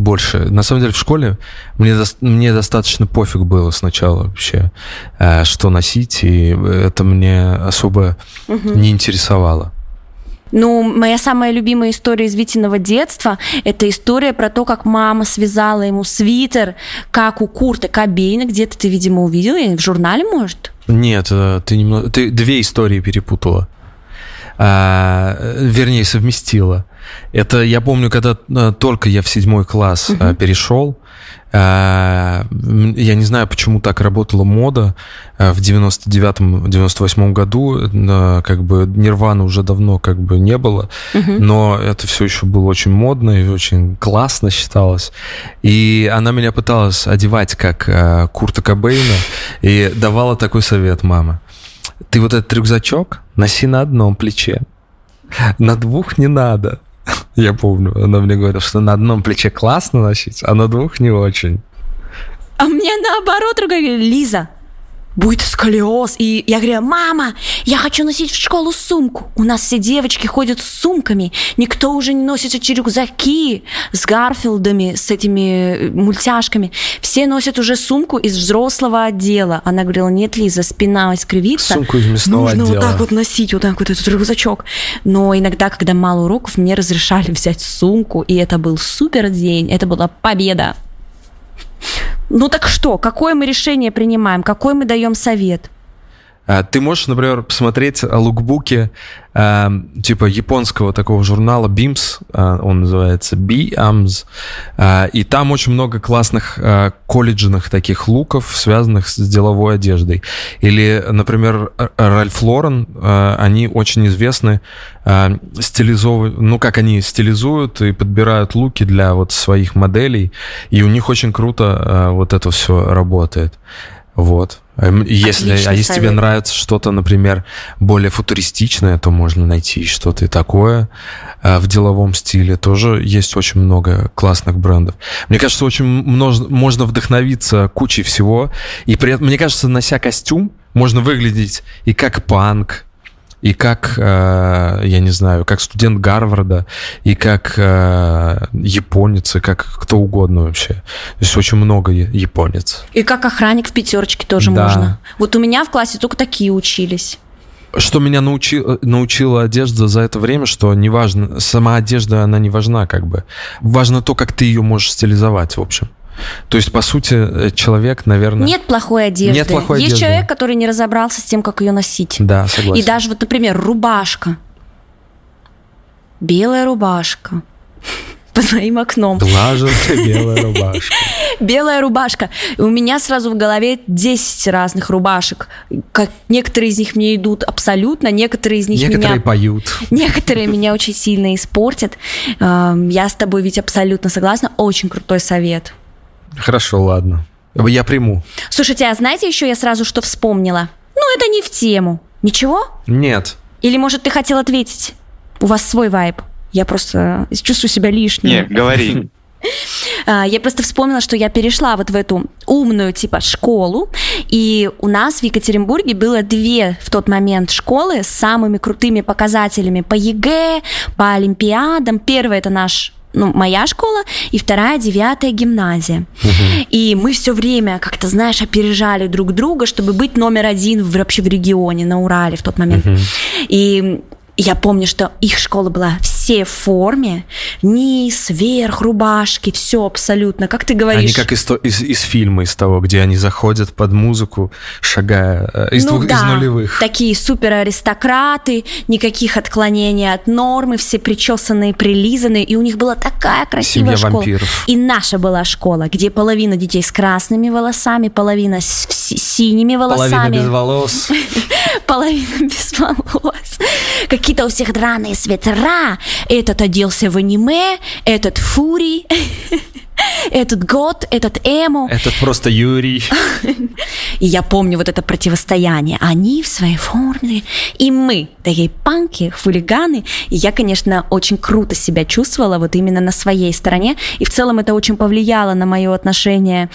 больше. На самом деле в школе мне достаточно пофиг было сначала вообще, что носить, и это мне особо не интересовало. Ну, моя самая любимая история из Витиного детства – это история про то, как мама связала ему свитер, как у Курта Кобейна. Где-то ты, видимо, увидела, в журнале, может? Нет, ты две истории перепутала. Вернее, совместила. Это я помню, когда только я в 7 класс перешел. Я не знаю, почему так работала мода в 99-98 году, как бы Нирваны уже давно как бы не было, но это все еще было очень модно и очень классно считалось. И она меня пыталась одевать как Курта Кобейна и давала такой совет: мама, ты вот этот рюкзачок носи на одном плече, на двух не надо. Я помню, она мне говорила, что на одном плече классно носить, а на двух не очень. А мне наоборот говорили: Лиза, будет сколиоз. И я говорю: мама, я хочу носить в школу сумку. У нас все девочки ходят с сумками. Никто уже не носит эти рюкзаки с Гарфилдами, с этими мультяшками. Все носят уже сумку из взрослого отдела. Она говорила: нет, Лиза, спина искривится. Сумку из мясного отдела. Нужно вот так вот носить, вот так вот этот рюкзачок. Но иногда, когда мало уроков, мне разрешали взять сумку, и это был супер день, это была победа. Ну так что, какое мы решение принимаем, какой мы даем совет? Ты можешь, например, посмотреть лукбуки типа японского такого журнала BIMS, он называется BIMS, и там очень много классных колледжных таких луков, связанных с деловой одеждой. Или, например, Ральф Лорен, они очень известны как они стилизуют и подбирают луки для вот своих моделей, и у них очень круто вот это все работает. Вот. Если тебе нравится что-то, например, более футуристичное, то можно найти что-то и такое в деловом стиле. Тоже есть очень много классных брендов. Мне кажется, очень можно вдохновиться кучей всего. И при этом, мне кажется, нося костюм, можно выглядеть и как панк, и как, я не знаю, как студент Гарварда, и как японец, и как кто угодно вообще. То есть очень много японец. И как охранник в пятерочке тоже можно. Вот у меня в классе только такие учились. Что меня научила одежда за это время, что неважно, сама одежда, она не важна как бы. Важно то, как ты ее можешь стилизовать, в общем. То есть, по сути, человек, наверное... Нет плохой одежды. Есть человек, который не разобрался с тем, как ее носить. Да, согласен. И даже вот, например, рубашка. Белая рубашка. Под моим окном. Глаженная белая рубашка. Белая рубашка. У меня сразу в голове 10 разных рубашек. Некоторые из них мне идут абсолютно, некоторые из них некоторые поют. Некоторые меня очень сильно испортят. Я с тобой ведь абсолютно согласна. Очень крутой совет. Хорошо, ладно. Я приму. Слушайте, а знаете еще я сразу что вспомнила? Ну, это не в тему. Ничего? Нет. Или, может, ты хотел ответить? У вас свой вайб. Я просто чувствую себя лишней. Нет, говори. Я просто вспомнила, что я перешла вот в эту умную типа школу, и у нас в Екатеринбурге было 2 в тот момент школы с самыми крутыми показателями по ЕГЭ, по олимпиадам. Первая — это моя школа, и вторая — 9-я гимназия. И мы все время как-то, знаешь, опережали друг друга, чтобы быть номер 1 вообще в регионе, на Урале в тот момент. И я помню, что их школа была все в форме, низ, верх, рубашки, все абсолютно, как ты говоришь. Они как из фильма, из того, где они заходят под музыку, шагая из нулевых. Такие супер аристократы, никаких отклонений от нормы, все причесанные, прилизанные, и у них была такая красивая Семья школа. вампиров. И наша была школа, где половина детей с красными волосами, половина с синими волосами. Половина без волос. Половина без волос. Какие-то у всех драные свитера. Этот оделся в аниме, этот фури, этот год, этот эмо. Этот просто Юрий. И я помню вот это противостояние. Они в своей форме, и мы, такие панки, хулиганы. И я, конечно, очень круто себя чувствовала вот именно на своей стороне. И в целом это очень повлияло на мое отношение к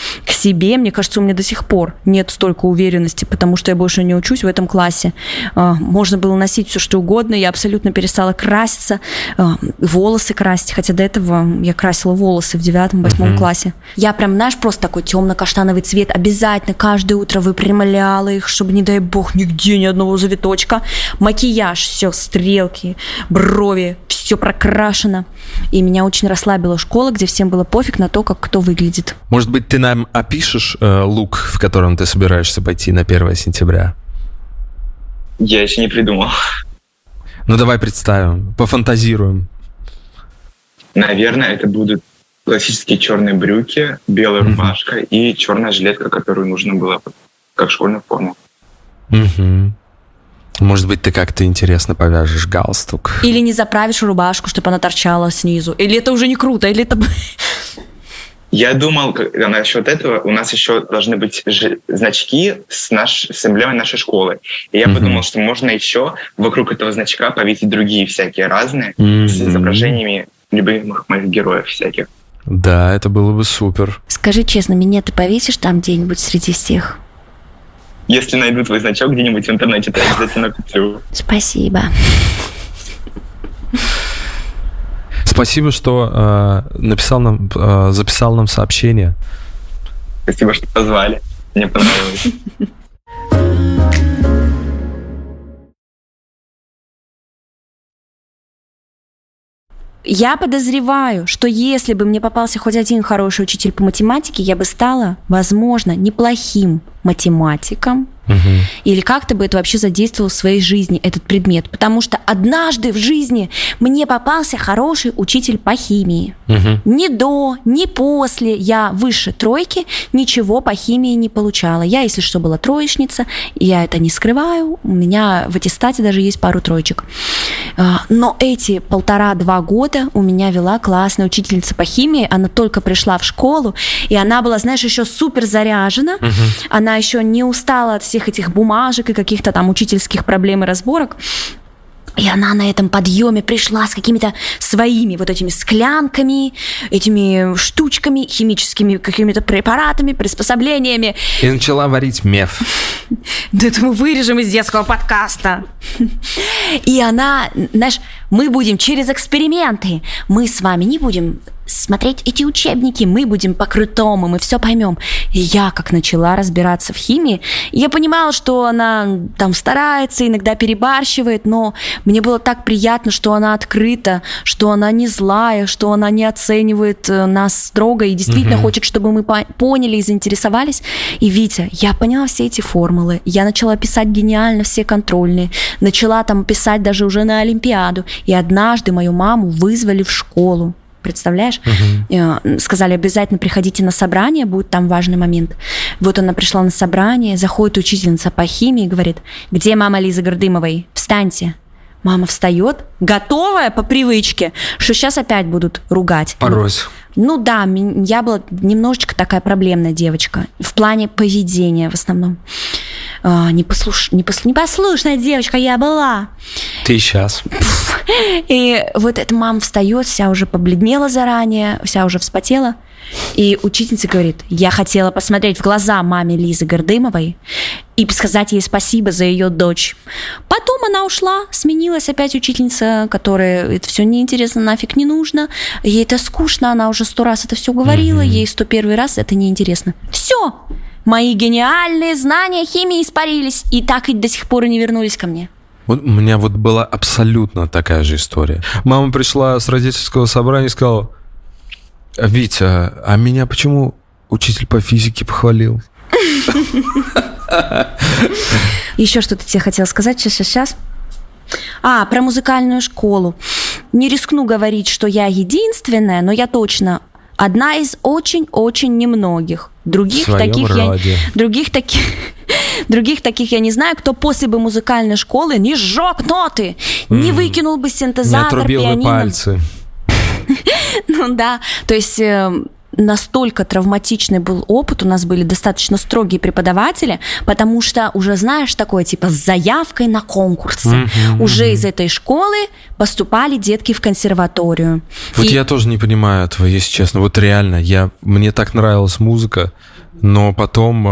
себе. Мне кажется, у меня до сих пор нет столько уверенности, потому что я больше не учусь в этом классе. Можно было носить все, что угодно. Я абсолютно перестала краситься, волосы красить, хотя до этого я красила волосы в 9-8 классе. Я прям, знаешь, просто такой темно-каштановый цвет. Обязательно каждое утро выпрямляла их, чтобы, не дай бог, нигде ни одного завиточка. Макияж, все, стрелки, брови, все прокрашено. И меня очень расслабила школа, где всем было пофиг на то, как кто выглядит. Может быть, ты нам опишешь лук, в котором ты собираешься пойти на 1 сентября? Я еще не придумал. Ну, давай представим, пофантазируем. Наверное, это будут классические черные брюки, белая рубашка и черная жилетка, которую нужно было как школьную форму. Может быть, ты как-то интересно повяжешь галстук. Или не заправишь рубашку, чтобы она торчала снизу. Или это уже не круто, или это... Я думал, насчет этого у нас еще должны быть значки с эмблемой нашей школы. И я подумал, что можно еще вокруг этого значка повесить другие всякие разные с изображениями любимых моих героев всяких. Да, это было бы супер. Скажи честно, меня ты повесишь там где-нибудь среди всех? Если найду твой значок где-нибудь в интернете, то я обязательно куплю. Спасибо. Спасибо, что записал нам сообщение. Спасибо, что позвали. Мне понравилось. Я подозреваю, что если бы мне попался хоть один хороший учитель по математике, я бы стала, возможно, неплохим математиком. Или как-то бы это вообще задействовало в своей жизни, этот предмет. Потому что однажды в жизни мне попался хороший учитель по химии. Ни до, ни после я выше тройки ничего по химии не получала. Я, если что, была троечница, я это не скрываю. У меня в аттестате даже есть пару троечек. Но эти 1,5-2 года у меня вела классная учительница по химии. Она только пришла в школу, и она была, знаешь, еще супер заряжена. Она еще не устала от всех этих бумажек и каких-то там учительских проблем и разборок. И она на этом подъеме пришла с какими-то своими вот этими склянками, этими штучками, химическими какими-то препаратами, приспособлениями. И начала варить меф. Да это мы вырежем из детского подкаста. И она, знаешь, мы будем через эксперименты. Мы с вами не будем смотреть эти учебники, мы будем по-крутому, мы все поймем. И я как начала разбираться в химии, я понимала, что она там старается, иногда перебарщивает, но мне было так приятно, что она открыта, что она не злая, что она не оценивает нас строго и действительно хочет, чтобы мы поняли и заинтересовались. И, Витя, я поняла все эти формулы, я начала писать гениально все контрольные, начала там писать даже уже на Олимпиаду, и однажды мою маму вызвали в школу. Представляешь? Сказали, обязательно приходите на собрание, будет там важный момент. Вот она пришла на собрание, заходит учительница по химии и говорит: где мама Лизы Гордымовой? Встаньте. Мама встает, готовая по привычке, что сейчас опять будут ругать. Порось. Ну да, я была немножечко такая проблемная девочка. В плане поведения в основном. Непослушная девочка я была. Ты сейчас. И вот эта мама встает, вся уже побледнела заранее, вся уже вспотела. И учительница говорит: я хотела посмотреть в глаза маме Лизы Гордымовой и сказать ей спасибо за ее дочь. Потом она ушла, сменилась опять учительница, которой это все неинтересно, нафиг не нужно. Ей это скучно, она уже 100 раз это все говорила, ей 101 раз это неинтересно. Все, мои гениальные знания химии испарились, и так и до сих пор и не вернулись ко мне. Вот у меня вот была абсолютно такая же история. Мама пришла с родительского собрания и сказала: Витя, а меня почему учитель по физике похвалил? Еще что-то тебе хотела сказать. Сейчас. Про музыкальную школу. Не рискну говорить, что я единственная, но я точно одна из очень-очень немногих. Других таких я не знаю, кто после бы музыкальной школы не сжег ноты, не выкинул бы синтезатор, не отрубил бы пальцы. Ну да, то есть настолько травматичный был опыт, у нас были достаточно строгие преподаватели, потому что уже, знаешь, такое типа с заявкой на конкурсы. Уже из этой школы поступали детки в консерваторию. Вот я тоже не понимаю этого, если честно. Вот реально, мне так нравилась музыка, но потом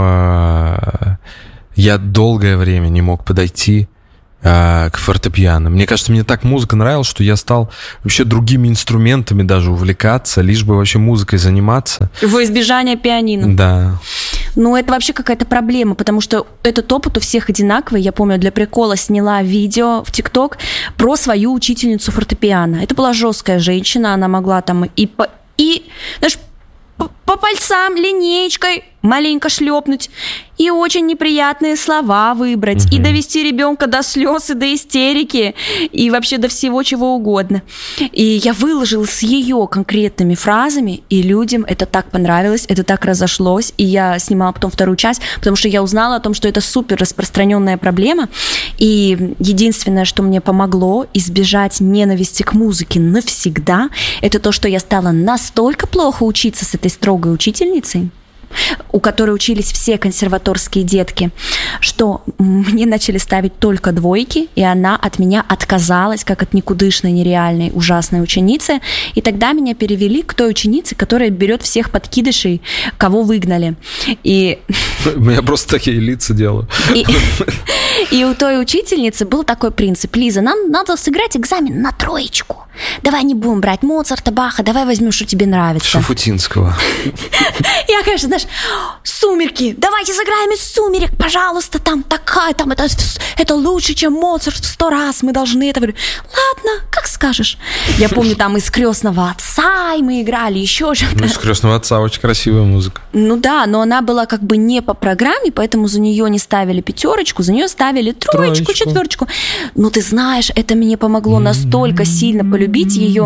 я долгое время не мог подойти к фортепиано. Мне кажется, мне так музыка нравилась, что я стал вообще другими инструментами даже увлекаться, лишь бы вообще музыкой заниматься. Во избежание пианино. Да. Ну, это вообще какая-то проблема, потому что этот опыт у всех одинаковый. Я помню, для прикола сняла видео в ТикТок про свою учительницу фортепиано. Это была жесткая женщина, она могла там знаешь, по пальцам линеечкой маленько шлепнуть, и очень неприятные слова выбрать, и довести ребенка до слез и до истерики, и вообще до всего чего угодно. И я выложила с ее конкретными фразами, и людям это так понравилось, это так разошлось, и я снимала потом вторую часть, потому что я узнала о том, что это супер распространенная проблема, и единственное, что мне помогло избежать ненависти к музыке навсегда, это то, что я стала настолько плохо учиться с этой строгой учительницей, у которой учились все консерваторские детки, что мне начали ставить только двойки, и она от меня отказалась, как от никудышной, нереальной, ужасной ученицы. И тогда меня перевели к той ученице, которая берет всех подкидышей, кого выгнали. И... Я просто такие лица делаю. И у той учительницы был такой принцип: Лиза, нам надо сыграть экзамен на 3. Давай не будем брать Моцарта, Баха, давай возьмем, что тебе нравится. Шафутинского. Я, конечно, знаешь, «Сумерки», давайте сыграем из «Сумерек», пожалуйста, там такая, там это лучше, чем Моцарт в 100 раз, мы должны это... Ладно, как скажешь. Я помню, там из «Крестного отца» и мы играли еще что-то. Ну, из «Крестного отца» очень красивая музыка. Ну да, но она была как бы не по программе, поэтому за нее не ставили 5, за нее ставили 3, 4. Ну ты знаешь, это мне помогло настолько сильно полюбить ее.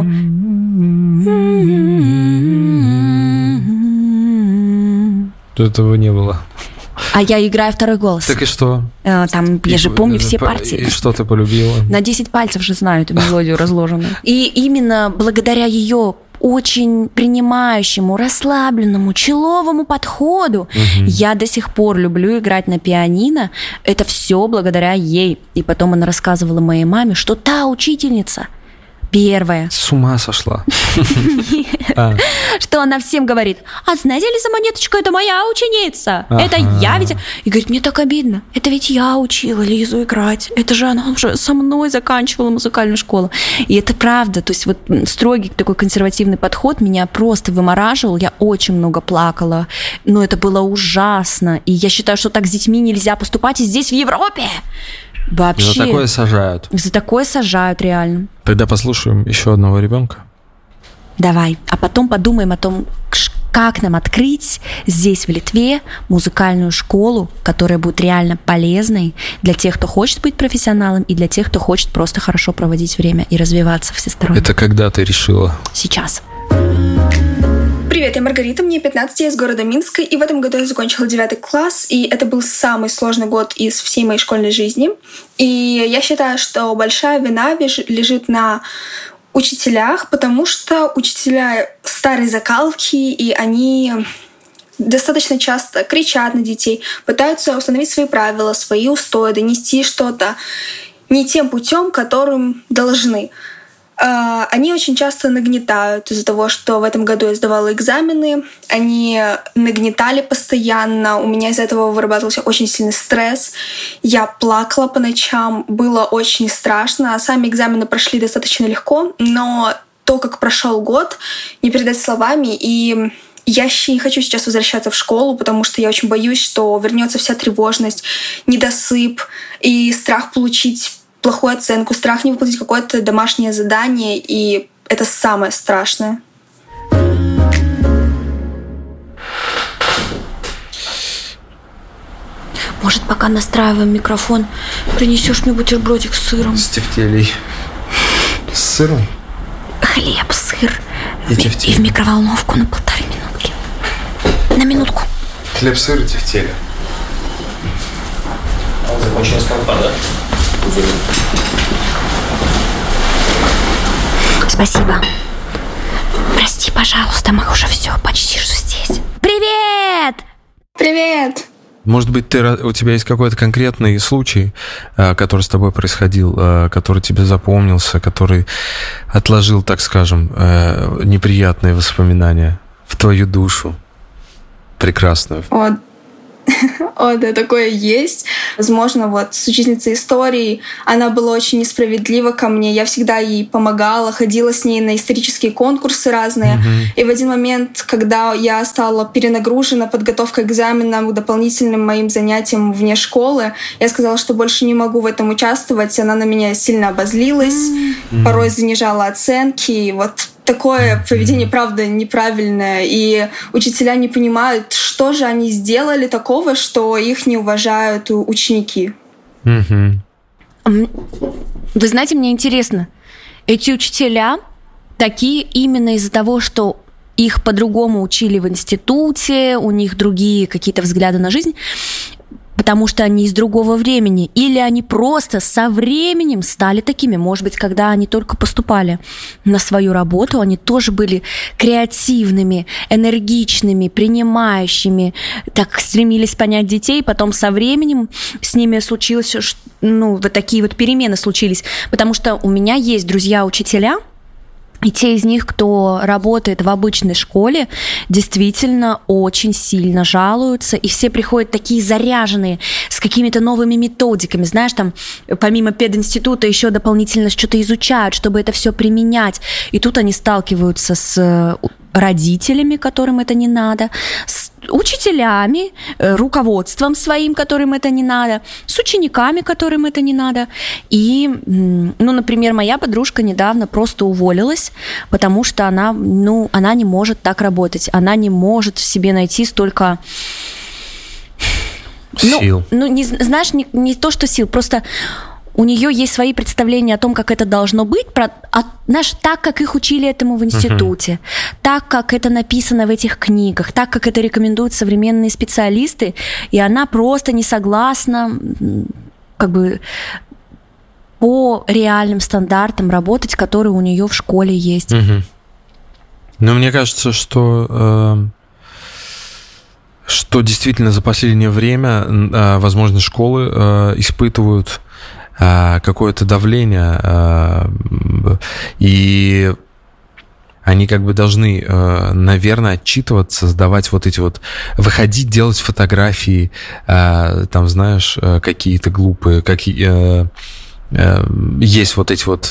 Этого не было. А я играю второй голос. Так и что? Там, я же помню все партии. И что ты полюбила? На 10 пальцев же знаю эту мелодию разложенную. И именно благодаря ее очень принимающему, расслабленному, человому подходу я до сих пор люблю играть на пианино. Это все благодаря ей. И потом она рассказывала моей маме, что та учительница первая. С ума сошла. Что она всем говорит: а знаете, Лиза Монеточка, это моя ученица. Это я ведь... И говорит, мне так обидно. Это ведь я учила Лизу играть. Это же она уже со мной заканчивала музыкальную школу. И это правда. То есть вот строгий такой консервативный подход меня просто вымораживал. Я очень много плакала. Но это было ужасно. И я считаю, что так с детьми нельзя поступать и здесь, в Европе. Вообще. За такое сажают. За такое сажают, реально. Тогда послушаем еще одного ребенка. Давай. А потом подумаем о том, как нам открыть здесь, в Литве, музыкальную школу, которая будет реально полезной для тех, кто хочет быть профессионалом, и для тех, кто хочет просто хорошо проводить время и развиваться всесторонне. Это когда ты решила? Сейчас. Привет, я Маргарита, мне 15, я из города Минска, и в этом году я закончила 9 класс, и это был самый сложный год из всей моей школьной жизни. И я считаю, что большая вина лежит на учителях, потому что учителя старой закалки, и они достаточно часто кричат на детей, пытаются установить свои правила, свои устои, донести что-то не тем путем, которым должны. Они очень часто нагнетают из-за того, что в этом году я сдавала экзамены. Они нагнетали постоянно. У меня из-за этого вырабатывался очень сильный стресс. Я плакала по ночам. Было очень страшно. Сами экзамены прошли достаточно легко, но то, как прошел год, не передать словами. И я не хочу сейчас возвращаться в школу, потому что я очень боюсь, что вернется вся тревожность, недосып и страх получить плохую оценку, страх не выполнить какое-то домашнее задание, и это самое страшное. Может, пока настраиваем микрофон, принесешь мне бутербродик с сыром? С тефтелей. С сыром? Хлеб, сыр. И в микроволновку на 1,5 минутки. На минутку. Хлеб, сыр и тефтели. Закончилась компа, да? Спасибо. Прости, пожалуйста, мы уже все, почти что здесь. Привет! Привет! Может быть, у тебя есть какой-то конкретный случай, который с тобой происходил, который тебе запомнился, который отложил, так скажем, неприятные воспоминания в твою душу? прекрасную. О, да, такое есть. Возможно, вот с учительницей истории она была очень несправедлива ко мне. Я всегда ей помогала, ходила с ней на исторические конкурсы разные. И в один момент, когда я стала перенагружена подготовкой к экзаменам, к дополнительным моим занятиям вне школы, я сказала, что больше не могу в этом участвовать. Она на меня сильно обозлилась, порой занижала оценки. И вот такое поведение, правда, неправильное. И учителя не понимают, что же они сделали такого, что их не уважают ученики. Вы знаете, мне интересно, эти учителя такие именно из-за того, что их по-другому учили в институте, у них другие какие-то взгляды на жизнь, потому что они из другого времени, или они просто со временем стали такими. Может быть, когда они только поступали на свою работу, они тоже были креативными, энергичными, принимающими, так стремились понять детей, потом со временем с ними случилось, вот такие вот перемены случились. Потому что у меня есть друзья-учителя, и те из них, кто работает в обычной школе, действительно очень сильно жалуются, и все приходят такие заряженные, с какими-то новыми методиками, знаешь, там, помимо пединститута еще дополнительно что-то изучают, чтобы это все применять, и тут они сталкиваются с родителями, которым это не надо, с учителями, руководством своим, которым это не надо, с учениками, которым это не надо. И, например, моя подружка недавно просто уволилась, потому что она не может так работать. Она не может в себе найти столько... Сил. Знаешь, не то, что сил, просто... У нее есть свои представления о том, как это должно быть, знаешь, так, как их учили этому в институте, так, как это написано в этих книгах, так, как это рекомендуют современные специалисты, и она просто не согласна как бы по реальным стандартам работать, которые у нее в школе есть. Но мне кажется, что действительно за последнее время, возможно, школы испытывают какое-то давление, и они как бы должны, наверное, отчитываться, сдавать вот эти вот, выходить, делать фотографии, там, знаешь, какие-то глупые, есть вот эти вот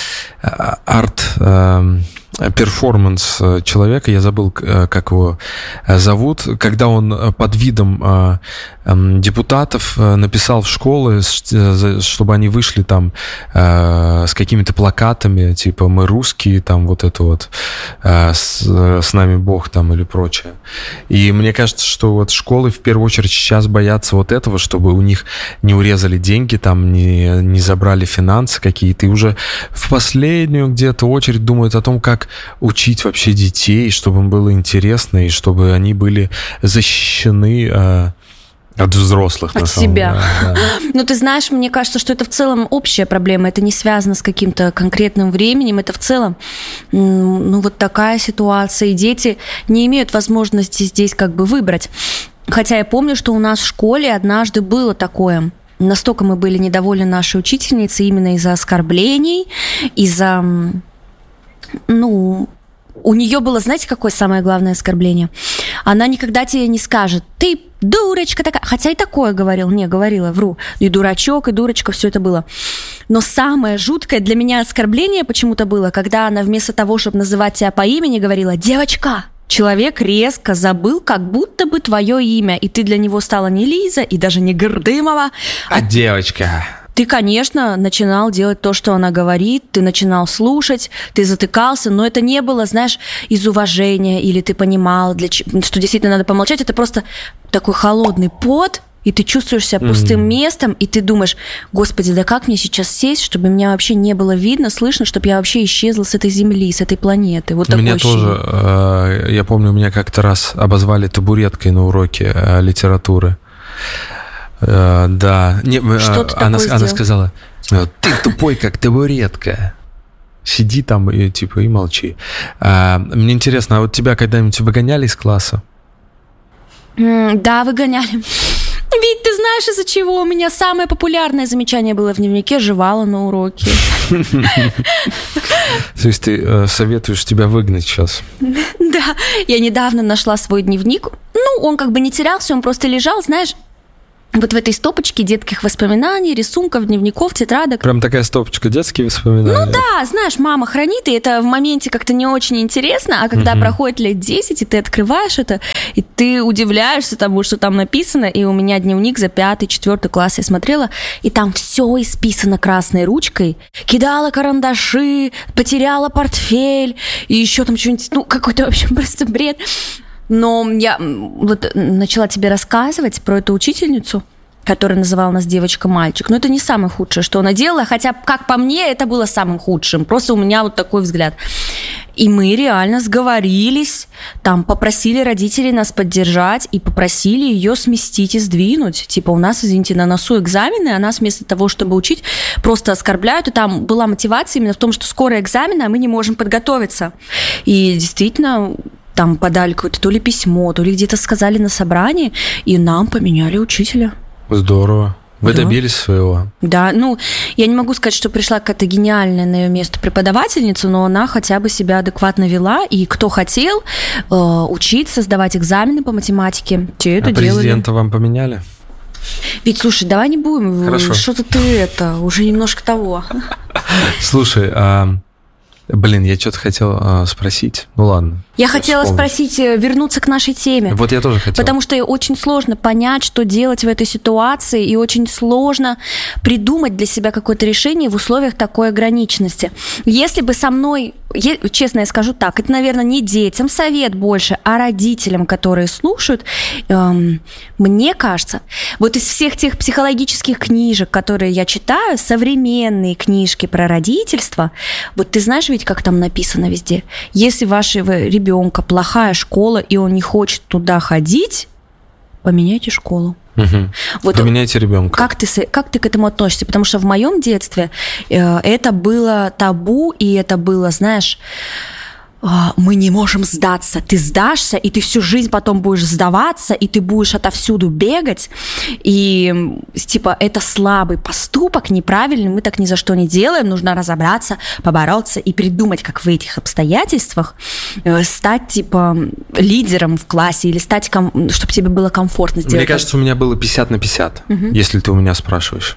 перформанс человека, я забыл, как его зовут, когда он под видом депутатов написал в школы, чтобы они вышли там с какими-то плакатами, типа «Мы русские», там вот это вот «С нами Бог» там или прочее. И мне кажется, что вот школы в первую очередь сейчас боятся вот этого, чтобы у них не урезали деньги, там не забрали финансы какие-то, и уже в последнюю где-то очередь думают о том, как учить вообще детей, чтобы им было интересно, и чтобы они были защищены от взрослых, от себя. Да. Ты знаешь, мне кажется, что это в целом общая проблема. Это не связано с каким-то конкретным временем. Это в целом, вот такая ситуация. И дети не имеют возможности здесь как бы выбрать. Хотя я помню, что у нас в школе однажды было такое. Настолько мы были недовольны нашей учительницей именно из-за оскорблений, из-за... У нее было, знаете, какое самое главное оскорбление? Она никогда тебе не скажет: ты дурочка такая. Хотя и такое говорила, вру. И дурачок, и дурочка, все это было. Но самое жуткое для меня оскорбление почему-то было, когда она вместо того, чтобы называть тебя по имени, говорила: девочка. Человек резко забыл, как будто бы твое имя, и ты для него стала не Лиза и даже не Гордымова, а девочка. Ты, конечно, начинал делать то, что она говорит, ты начинал слушать, ты затыкался, но это не было, знаешь, из уважения, или ты понимал, что действительно надо помолчать. Это просто такой холодный пот, и ты чувствуешь себя пустым местом, и ты думаешь: господи, да как мне сейчас сесть, чтобы меня вообще не было видно, слышно, чтобы я вообще исчезла с этой земли, с этой планеты. Вот такое ощущение. Тоже, я помню, меня как-то раз обозвали табуреткой на уроке литературы. Да, она сказала: ты тупой, как табуретка. Сиди там и молчи. Мне интересно, а вот тебя когда-нибудь выгоняли из класса? Да, выгоняли. Ведь ты знаешь, из-за чего у меня самое популярное замечание было в дневнике: жевала на уроке. То есть ты советуешь тебя выгнать сейчас? Да, я недавно нашла свой дневник. Ну, он как бы не терялся, он просто лежал, знаешь, вот в этой стопочке детских воспоминаний, рисунков, дневников, тетрадок. Прям такая стопочка детские воспоминания? Ну да, знаешь, мама хранит, и это в моменте как-то не очень интересно, а когда проходит лет 10, и ты открываешь это, и ты удивляешься тому, что там написано, и у меня дневник за 5-4 класс я смотрела, и там все исписано красной ручкой. Кидала карандаши, потеряла портфель, и еще там что-нибудь, ну, какой-то, в общем, просто бред. Но я вот начала тебе рассказывать про эту учительницу, которая называла нас девочка-мальчик. Но это не самое худшее, что она делала, хотя, как по мне, это было самым худшим. Просто у меня вот такой взгляд. И мы реально сговорились, там попросили родителей нас поддержать и попросили ее сместить и сдвинуть. Типа у нас, извините, на носу экзамены, а нас вместо того, чтобы учить, просто оскорбляют. И там была мотивация именно в том, что скоро экзамены, а мы не можем подготовиться. И действительно... Там подали какое-то то ли письмо, то ли где-то сказали на собрании, и нам поменяли учителя. Здорово. Вы добились своего. Да, ну, я не могу сказать, что пришла какая-то гениальная на ее место преподавательница, но она хотя бы себя адекватно вела, и кто хотел учиться, сдавать экзамены по математике, те это делали. А президента вам поменяли? Ведь, слушай, давай не будем. Хорошо. Что-то ты уже немножко того. Слушай, блин, я что-то хотел спросить. Ну ладно. Я хотела спросить, вернуться к нашей теме. Вот я тоже хотел. Потому что очень сложно понять, что делать в этой ситуации, и очень сложно придумать для себя какое-то решение в условиях такой ограниченности. Если бы со мной, честно я скажу так, это, наверное, не детям совет больше, а родителям, которые слушают, мне кажется, вот из всех тех психологических книжек, которые я читаю, современные книжки про родительство, вот ты знаешь ведь, как там написано везде? Если вашего ребенка плохая школа, и он не хочет туда ходить, поменяйте школу. Вот поменяйте ребенка. Как ты к этому относишься? Потому что в моем детстве это было табу, и это было, знаешь... мы не можем сдаться. Ты сдашься, и ты всю жизнь потом будешь сдаваться, и ты будешь отовсюду бегать. И, типа, это слабый поступок, неправильный, мы так ни за что не делаем. Нужно разобраться, побороться и придумать, как в этих обстоятельствах стать, типа, лидером в классе или стать, чтобы тебе было комфортно сделать. Мне кажется, у меня было 50 на 50, если ты у меня спрашиваешь.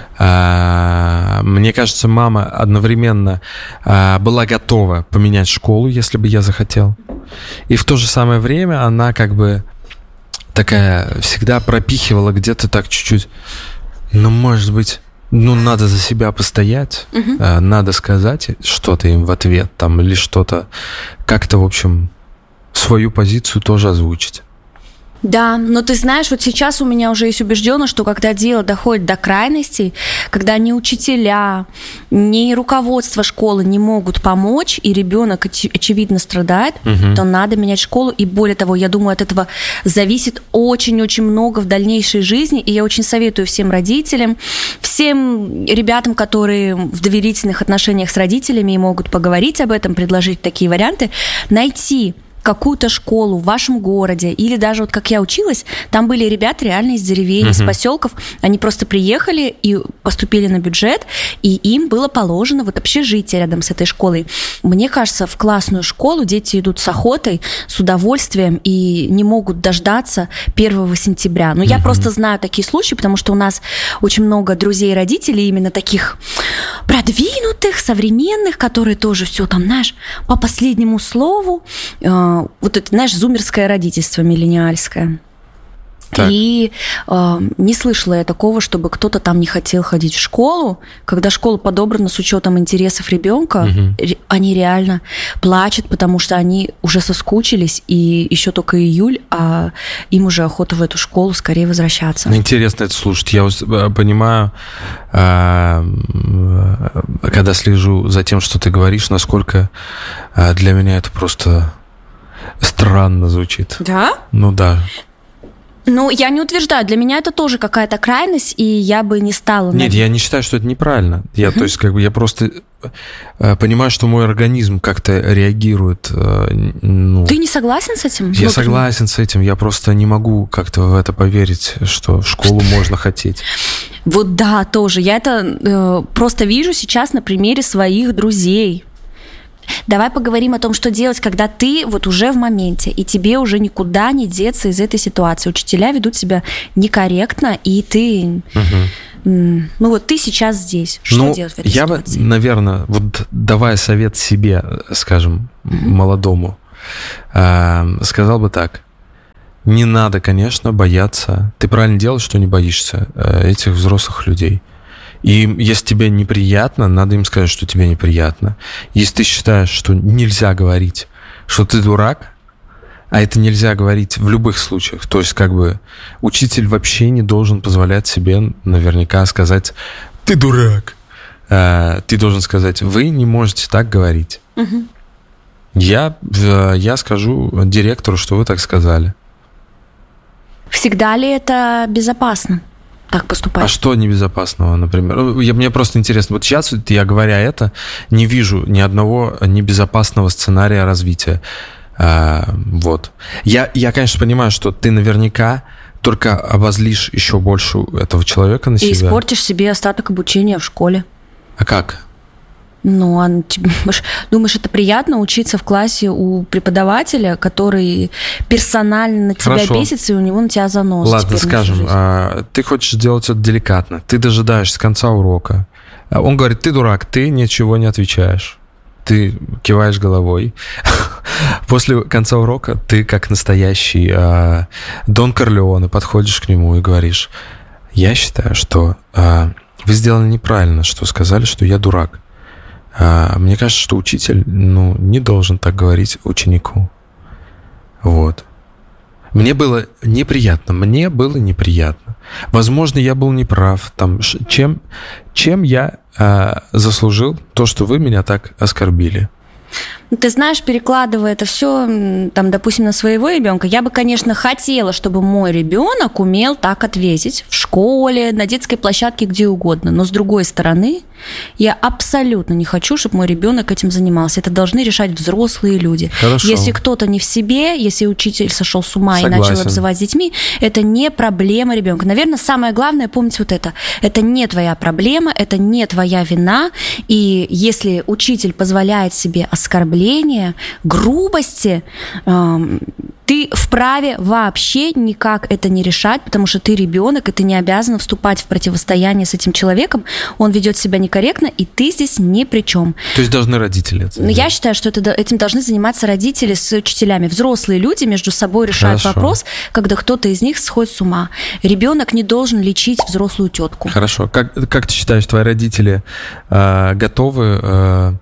Мне кажется, мама одновременно была готова поменять школу, если бы я захотел. И в то же самое время она как бы такая всегда пропихивала где-то так чуть-чуть. Ну, может быть, надо за себя постоять, надо сказать что-то им в ответ там, или что-то, как-то, в общем, свою позицию тоже озвучить. Да, но ты знаешь, вот сейчас у меня уже есть убежденность, что когда дело доходит до крайностей, когда ни учителя, ни руководство школы не могут помочь, и ребенок очевидно страдает, то надо менять школу. И более того, я думаю, от этого зависит очень-очень много в дальнейшей жизни. И я очень советую всем родителям, всем ребятам, которые в доверительных отношениях с родителями и могут поговорить об этом, предложить такие варианты, найти какую-то школу в вашем городе, или даже вот как я училась, там были ребята реально из деревень, из поселков, они просто приехали и поступили на бюджет, и им было положено вот общежитие рядом с этой школой. Мне кажется, в классную школу дети идут с охотой, с удовольствием и не могут дождаться 1 сентября. Но я просто знаю такие случаи, потому что у нас очень много друзей и родителей именно таких продвинутых, современных, которые тоже все там, знаешь, по последнему слову, вот это, знаешь, зумерское родительство миллениальское. Так. И не слышала я такого, чтобы кто-то там не хотел ходить в школу. Когда школа подобрана с учетом интересов ребенка, они реально плачут, потому что они уже соскучились, и еще только июль, а им уже охота в эту школу скорее возвращаться. Интересно это слушать. Я понимаю, когда слежу за тем, что ты говоришь, насколько для меня это просто странно звучит. Да? Ну да. Ну, я не утверждаю, для меня это тоже какая-то крайность, и я бы не стала... Нет, я не считаю, что это неправильно. То есть, как бы, я просто понимаю, что мой организм как-то реагирует. Ты не согласен с этим? Я согласен с этим, я просто не могу как-то в это поверить, что в школу можно хотеть. Вот да, тоже. Я это просто вижу сейчас на примере своих друзей. Давай поговорим о том, что делать, когда ты вот уже в моменте, и тебе уже никуда не деться из этой ситуации. Учителя ведут себя некорректно, и ты... Ну вот ты сейчас здесь. Что делать в этой ситуации? Я бы, наверное, вот давая совет себе, скажем, молодому, сказал бы так. Не надо, конечно, бояться. Ты правильно делаешь, что не боишься этих взрослых людей. И если тебе неприятно, надо им сказать, что тебе неприятно. Если ты считаешь, что нельзя говорить, что ты дурак, а это нельзя говорить в любых случаях. То есть, как бы, учитель вообще не должен позволять себе наверняка сказать «ты дурак». Ты должен сказать «вы не можете так говорить». Я скажу директору, что вы так сказали. Всегда ли это безопасно так поступать? А что небезопасного, например? Мне просто интересно. Вот сейчас, я говоря это, не вижу ни одного небезопасного сценария развития. Вот. Я, конечно, понимаю, что ты наверняка только обозлишь еще больше этого человека на себя. И испортишь себе остаток обучения в школе. А как? Ну, думаешь, это приятно учиться в классе у преподавателя, который персонально на тебя бесится, и у него на тебя занос. Ладно, скажем, ты хочешь сделать это деликатно. Ты дожидаешься конца урока. Он говорит, ты дурак, ты ничего не отвечаешь. Ты киваешь головой. После конца урока ты, как настоящий Дон Корлеоне, подходишь к нему и говоришь, я считаю, что вы сделали неправильно, что сказали, что я дурак. Мне кажется, что учитель, не должен так говорить ученику. Вот. Мне было неприятно. Возможно, я был неправ. Чем я заслужил то, что вы меня так оскорбили? Ты знаешь, перекладывая это все, допустим, на своего ребенка, я бы, конечно, хотела, чтобы мой ребенок умел так ответить в школе, на детской площадке, где угодно. Но с другой стороны, я абсолютно не хочу, чтобы мой ребенок этим занимался. Это должны решать взрослые люди. Хорошо. Если кто-то не в себе, если учитель сошел с ума и начал обзывать с детьми, это не проблема ребенка. Наверное, самое главное помнить вот это. Это не твоя проблема, это не твоя вина. И если учитель позволяет себе оскорбления, грубости, ты вправе вообще никак это не решать, потому что ты ребенок, и ты не обязан вступать в противостояние с этим человеком. Он ведет себя некорректно, и ты здесь ни при чем. То есть должны родители это делать? Я считаю, что этим должны заниматься родители с учителями. Взрослые люди между собой решают вопрос, когда кто-то из них сходит с ума. Ребенок не должен лечить взрослую тетку. Хорошо. Как ты считаешь, твои родители готовы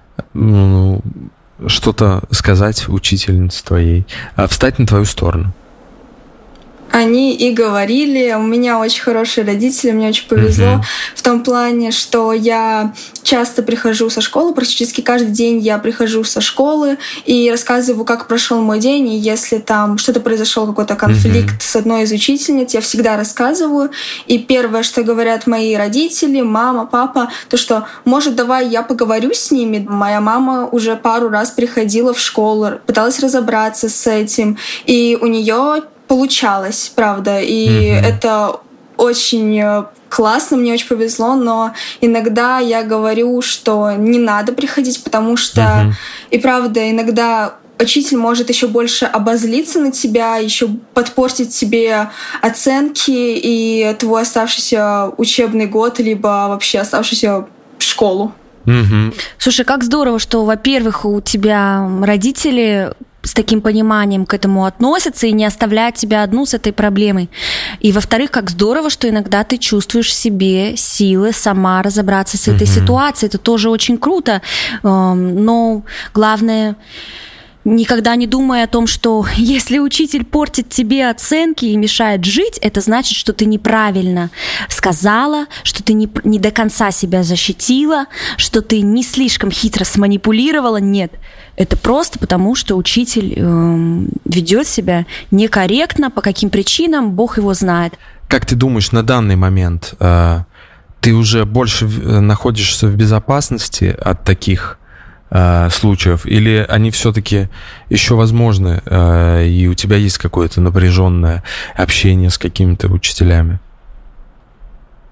что-то сказать учительнице твоей, встать на твою сторону? Они и говорили, у меня очень хорошие родители, мне очень повезло в том плане, что я часто прихожу со школы, практически каждый день я прихожу со школы и рассказываю, как прошел мой день, и если там что-то произошел, какой-то конфликт с одной из учительниц, я всегда рассказываю, и первое, что говорят мои родители, мама, папа, то, что, может, давай я поговорю с ними. Моя мама уже пару раз приходила в школу, пыталась разобраться с этим, и у нее получалось, правда, и это очень классно, мне очень повезло, но иногда я говорю, что не надо приходить, потому что, и правда, иногда учитель может еще больше обозлиться на тебя, еще подпортить тебе оценки и твой оставшийся учебный год, либо вообще оставшуюся школу. Слушай, как здорово, что, во-первых, у тебя родители с таким пониманием к этому относятся и не оставляют тебя одну с этой проблемой. И, во-вторых, как здорово, что иногда ты чувствуешь в себе силы сама разобраться с этой ситуацией. Это тоже очень круто. Но главное, никогда не думай о том, что если учитель портит тебе оценки и мешает жить, это значит, что ты неправильно сказала, что ты не до конца себя защитила, что ты не слишком хитро сманипулировала. Нет. Это просто потому, что учитель ведет себя некорректно, по каким причинам, Бог его знает. Как ты думаешь, на данный момент ты уже больше находишься в безопасности от таких случаев, или они все-таки еще возможны, и у тебя есть какое-то напряженное общение с какими-то учителями?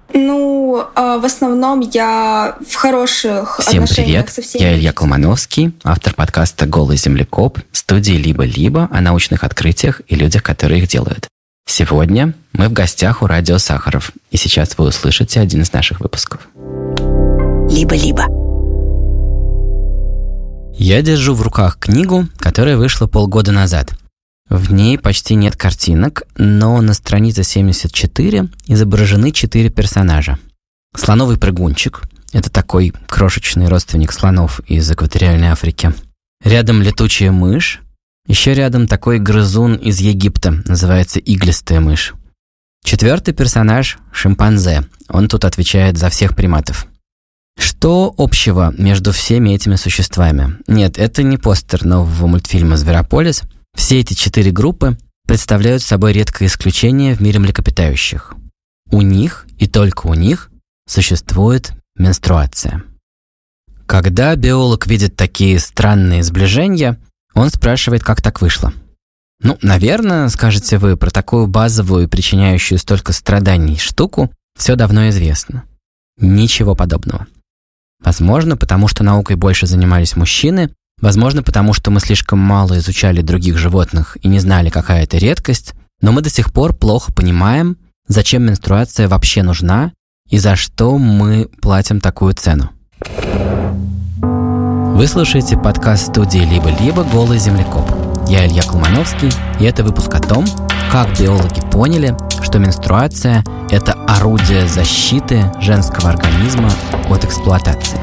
В основном я в хороших отношениях со всеми. Всем привет, я Илья Колмановский, автор подкаста «Голый землекоп», студии «Либо-либо» о научных открытиях и людях, которые их делают. Сегодня мы в гостях у Радио Сахаров, и сейчас вы услышите один из наших выпусков. Либо-либо. Я держу в руках книгу, которая вышла полгода назад. В ней почти нет картинок, но на странице 74 изображены 4 персонажа. Слоновый прыгунчик – это такой крошечный родственник слонов из экваториальной Африки. Рядом летучая мышь. Еще рядом такой грызун из Египта, называется иглистая мышь. 4-й персонаж – шимпанзе. Он тут отвечает за всех приматов. Что общего между всеми этими существами? Нет, это не постер нового мультфильма «Зверополис». Все эти 4 группы представляют собой редкое исключение в мире млекопитающих. У них, и только у них, существует менструация. Когда биолог видит такие странные сближения, он спрашивает, как так вышло. Наверное, скажете вы, про такую базовую и причиняющую столько страданий штуку все давно известно. Ничего подобного. Возможно, потому что наукой больше занимались мужчины, возможно, потому что мы слишком мало изучали других животных и не знали, какая это редкость, но мы до сих пор плохо понимаем, зачем менструация вообще нужна и за что мы платим такую цену. Вы слушаете подкаст студии «Либо-либо. Голый землекоп». Я Илья Колмановский, и это выпуск о том, как биологи поняли, что менструация – это орудие защиты женского организма от эксплуатации.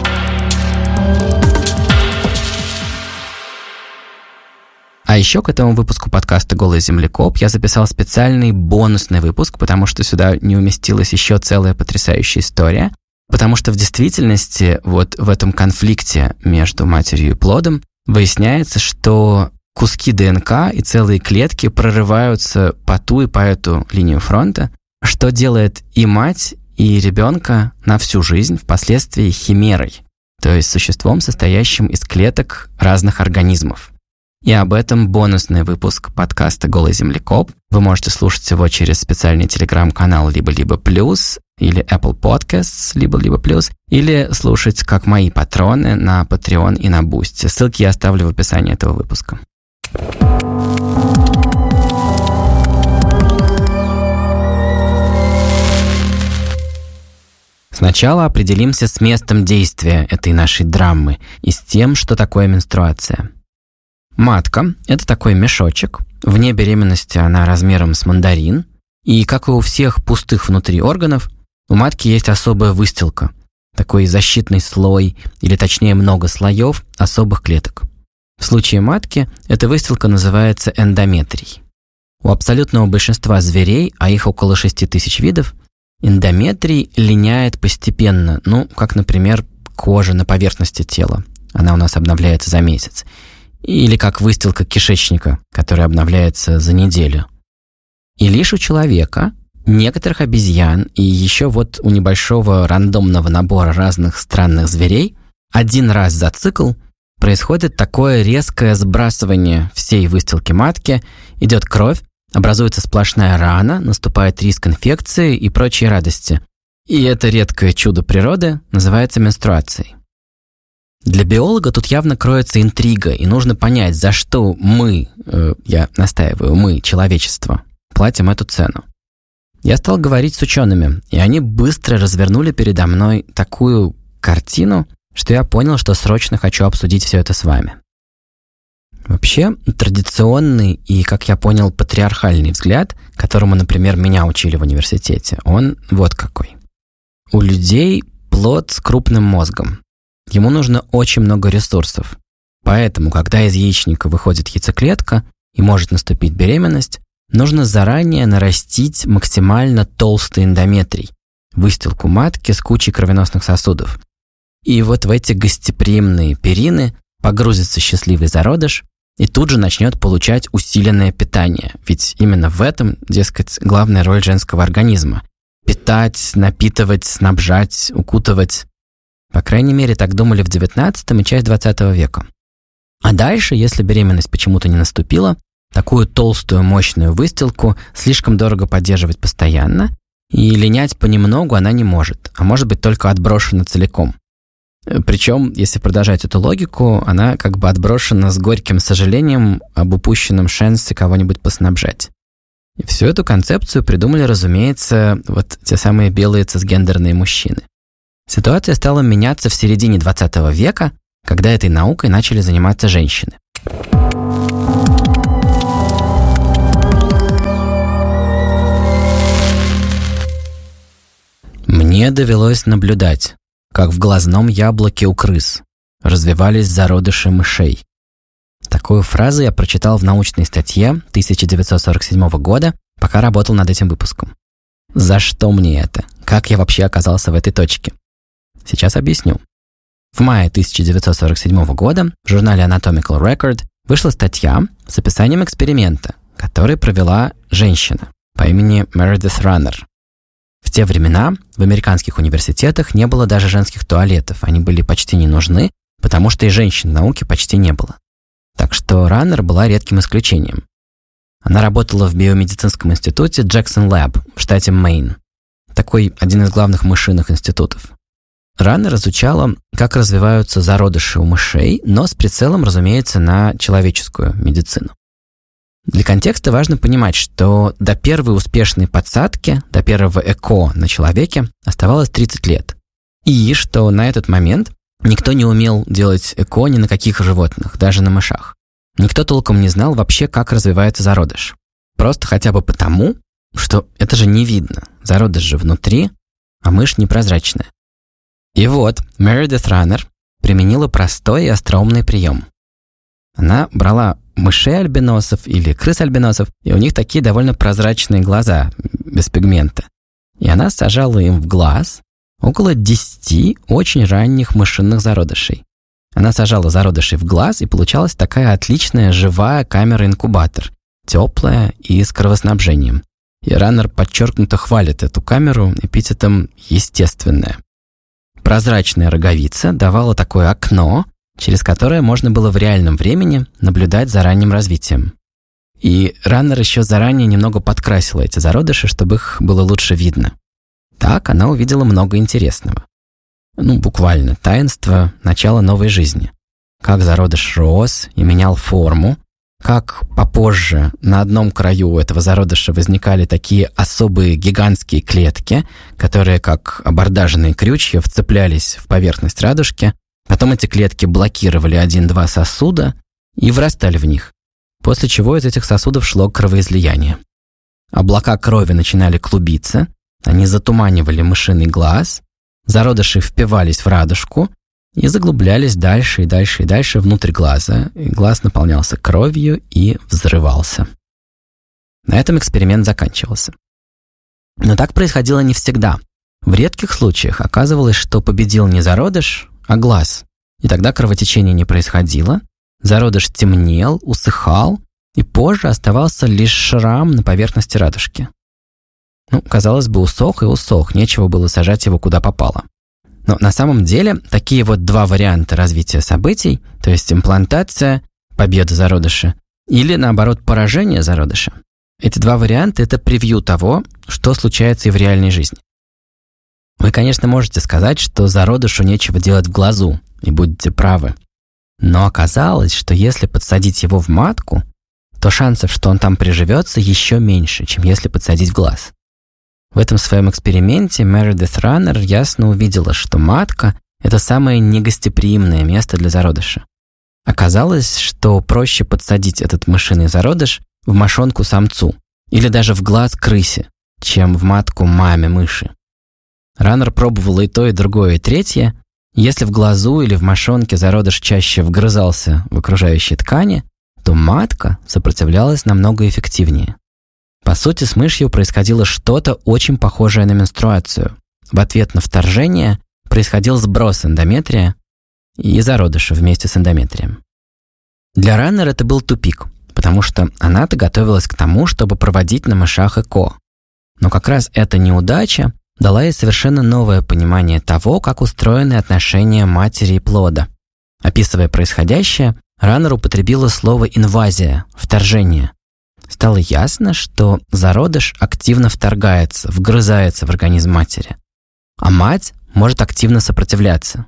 А еще к этому выпуску подкаста «Голый землекоп» я записал специальный бонусный выпуск, потому что сюда не уместилась еще целая потрясающая история, потому что в действительности вот в этом конфликте между матерью и плодом выясняется, что куски ДНК и целые клетки прорываются по ту и по эту линию фронта, что делает и мать, и ребенка на всю жизнь впоследствии химерой, то есть существом, состоящим из клеток разных организмов. И об этом бонусный выпуск подкаста «Голый землекоп». Вы можете слушать его через специальный телеграм-канал «Либо-либо плюс» или Apple Podcasts «Либо-либо плюс», или слушать как мои патроны на Patreon и на Boosty. Ссылки я оставлю в описании этого выпуска. Сначала определимся с местом действия этой нашей драмы и с тем, что такое менструация. Матка – это такой мешочек. Вне беременности она размером с мандарин. И, как и у всех пустых внутри органов, у матки есть особая выстилка. Такой защитный слой, или точнее много слоев особых клеток. В случае матки эта выстилка называется эндометрией. У абсолютного большинства зверей, а их около 6000 видов, эндометрий линяет постепенно, как, например, кожа на поверхности тела. Она у нас обновляется за месяц. Или как выстилка кишечника, которая обновляется за неделю. И лишь у человека, некоторых обезьян и еще у небольшого рандомного набора разных странных зверей один раз за цикл происходит такое резкое сбрасывание всей выстилки матки, идет кровь, образуется сплошная рана, наступает риск инфекции и прочие радости. И это редкое чудо природы называется менструацией. Для биолога тут явно кроется интрига, и нужно понять, за что мы, я настаиваю, мы, человечество, платим эту цену. Я стал говорить с учеными, и они быстро развернули передо мной такую картину, что я понял, что срочно хочу обсудить все это с вами. Вообще, традиционный и, как я понял, патриархальный взгляд, которому, например, меня учили в университете, он вот какой. У людей плод с крупным мозгом. Ему нужно очень много ресурсов. Поэтому, когда из яичника выходит яйцеклетка и может наступить беременность, нужно заранее нарастить максимально толстый эндометрий, выстилку матки с кучей кровеносных сосудов. И вот в эти гостеприимные перины погрузится счастливый зародыш и тут же начнет получать усиленное питание. Ведь именно в этом, дескать, главная роль женского организма. Питать, напитывать, снабжать, укутывать. По крайней мере, так думали в XIX и часть XX века. А дальше, если беременность почему-то не наступила, такую толстую, мощную выстилку слишком дорого поддерживать постоянно, и линять понемногу она не может, а может быть только отброшена целиком. Причем, если продолжать эту логику, она как бы отброшена с горьким сожалением об упущенном шансе кого-нибудь поснабжать. И всю эту концепцию придумали, разумеется, вот те самые белые цисгендерные мужчины. Ситуация стала меняться в середине 20 века, когда этой наукой начали заниматься женщины. Мне довелось наблюдать, как в глазном яблоке у крыс развивались зародыши мышей. Такую фразу я прочитал в научной статье 1947 года, пока работал над этим выпуском. За что мне это? Как я вообще оказался в этой точке? Сейчас объясню. В мае 1947 года в журнале Anatomical Record вышла статья с описанием эксперимента, который провела женщина по имени Meredith Runner. В те времена в американских университетах не было даже женских туалетов, они были почти не нужны, потому что и женщин в науке почти не было. Так что Раннер была редким исключением. Она работала в биомедицинском институте Jackson Lab в штате Мэйн, такой один из главных мышиных институтов. Раннер изучала, как развиваются зародыши у мышей, но с прицелом, разумеется, на человеческую медицину. Для контекста важно понимать, что до первой успешной подсадки, до первого ЭКО на человеке оставалось 30 лет. И что на этот момент никто не умел делать ЭКО ни на каких животных, даже на мышах. Никто толком не знал вообще, как развивается зародыш. Просто хотя бы потому, что это же не видно. Зародыш же внутри, а мышь непрозрачная. И вот Meredith Runner применила простой и остроумный прием. Она брала мышей-альбиносов или крыс-альбиносов, и у них такие довольно прозрачные глаза, без пигмента. И она сажала им в глаз около 10 очень ранних мышиных зародышей. Она сажала зародышей в глаз, и получалась такая отличная живая камера-инкубатор, теплая и с кровоснабжением. И Раннер подчеркнуто хвалит эту камеру эпитетом «естественная». Прозрачная роговица давала такое окно, через которое можно было в реальном времени наблюдать за ранним развитием. И Раннер еще заранее немного подкрасила эти зародыши, чтобы их было лучше видно. Так она увидела много интересного. Буквально таинство начала новой жизни. Как зародыш рос и менял форму, как попозже на одном краю этого зародыша возникали такие особые гигантские клетки, которые, как абордажные крючья, вцеплялись в поверхность радужки. Потом эти клетки блокировали 1-2 сосуда и врастали в них, после чего из этих сосудов шло кровоизлияние. Облака крови начинали клубиться, они затуманивали мышиный глаз, зародыши впивались в радужку и заглублялись дальше и дальше и дальше внутрь глаза, и глаз наполнялся кровью и взрывался. На этом эксперимент заканчивался. Но так происходило не всегда. В редких случаях оказывалось, что победил не зародыш, а глаз. И тогда кровотечение не происходило, зародыш темнел, усыхал, и позже оставался лишь шрам на поверхности радужки. Казалось бы, усох и усох, нечего было сажать его куда попало. Но на самом деле такие вот два варианта развития событий, то есть имплантация, победа зародыша, или наоборот поражение зародыша, эти два варианта – это превью того, что случается и в реальной жизни. Вы, конечно, можете сказать, что зародышу нечего делать в глазу, и будете правы. Но оказалось, что если подсадить его в матку, то шансов, что он там приживется, еще меньше, чем если подсадить в глаз. В этом своем эксперименте Meredith Runner ясно увидела, что матка – это самое негостеприимное место для зародыша. Оказалось, что проще подсадить этот мышиный зародыш в мошонку самцу или даже в глаз крысе, чем в матку маме мыши. Раннер пробовала и то, и другое, и третье. Если в глазу или в мошонке зародыш чаще вгрызался в окружающие ткани, то матка сопротивлялась намного эффективнее. По сути, с мышью происходило что-то очень похожее на менструацию. В ответ на вторжение происходил сброс эндометрия и зародыша вместе с эндометрием. Для Раннер это был тупик, потому что она-то готовилась к тому, чтобы проводить на мышах ЭКО. Но как раз эта неудача дала ей совершенно новое понимание того, как устроены отношения матери и плода. Описывая происходящее, Раннер употребила слово «инвазия», «вторжение». стало ясно, что зародыш активно вторгается, вгрызается в организм матери, а мать может активно сопротивляться.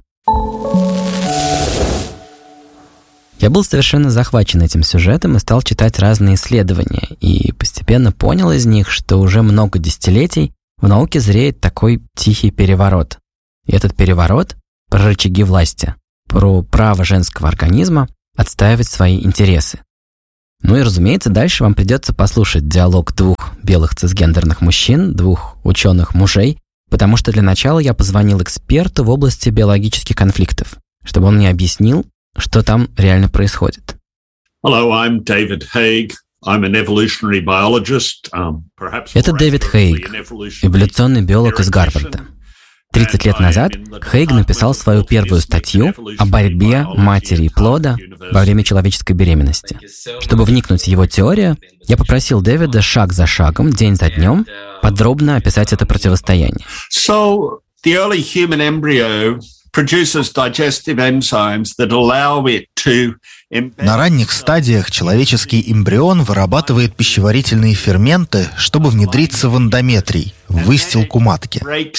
Я был совершенно захвачен этим сюжетом и стал читать разные исследования, и постепенно понял из них, что уже много десятилетий в науке зреет такой тихий переворот. И этот переворот про рычаги власти, про право женского организма отстаивать свои интересы. Ну и, разумеется, дальше вам придется послушать диалог двух белых цисгендерных мужчин, двух ученых-мужей, потому что для начала я позвонил эксперту в области биологических конфликтов, чтобы он мне объяснил, что там реально происходит. Hello, I'm David Haig. I'm an evolutionary biologist. Это Дэвид Хейг, эволюционный биолог из Гарварда. 30 лет назад Хейг написал свою первую статью о борьбе матери и плода во время человеческой беременности. Чтобы вникнуть в его теорию, я попросил Дэвида шаг за шагом, день за днем, подробно описать это противостояние. So, the early human embryo produces digestive enzymes that allow it to... На ранних стадиях человеческий эмбрион вырабатывает пищеварительные ферменты, чтобы внедриться в эндометрий, в выстилку матки.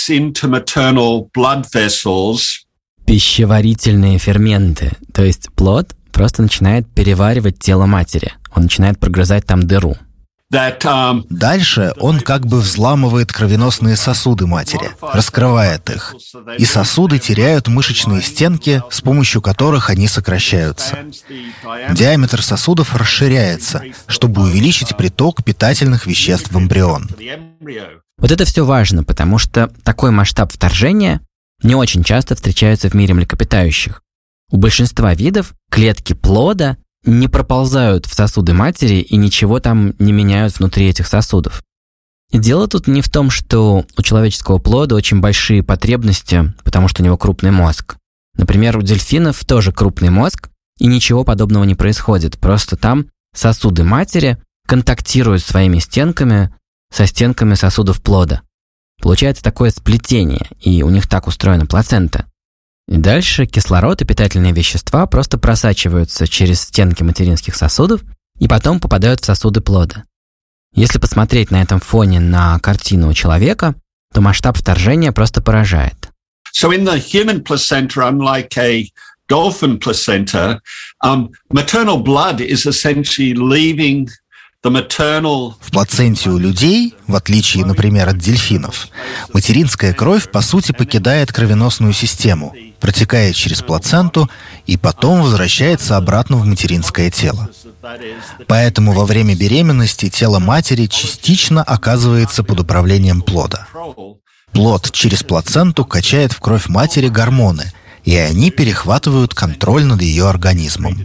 Пищеварительные ферменты, то есть плод просто начинает переваривать тело матери, он начинает прогрызать там дыру. Дальше он как бы взламывает кровеносные сосуды матери, раскрывает их, и сосуды теряют мышечные стенки, с помощью которых они сокращаются. Диаметр сосудов расширяется, чтобы увеличить приток питательных веществ в эмбрион. Вот это все важно, потому что такой масштаб вторжения не очень часто встречается в мире млекопитающих. У большинства видов клетки плода не проползают в сосуды матери и ничего там не меняют внутри этих сосудов. И дело тут не в том, что у человеческого плода очень большие потребности, потому что у него крупный мозг. Например, у дельфинов тоже крупный мозг, и ничего подобного не происходит. Просто там сосуды матери контактируют своими стенками со стенками сосудов плода. Получается такое сплетение, и у них так устроена плацента. И дальше кислород и питательные вещества просто просачиваются через стенки материнских сосудов и потом попадают в сосуды плода. Если посмотреть на этом фоне на картину человека, то масштаб вторжения просто поражает. So in the human placenta, unlike a dolphin placenta, maternal blood is essentially leaving the maternal... В плаценте у людей, в отличие, например, от дельфинов, материнская кровь, по сути, покидает кровеносную систему, протекает через плаценту и потом возвращается обратно в материнское тело. Поэтому во время беременности тело матери частично оказывается под управлением плода. Плод через плаценту качает в кровь матери гормоны, и они перехватывают контроль над ее организмом.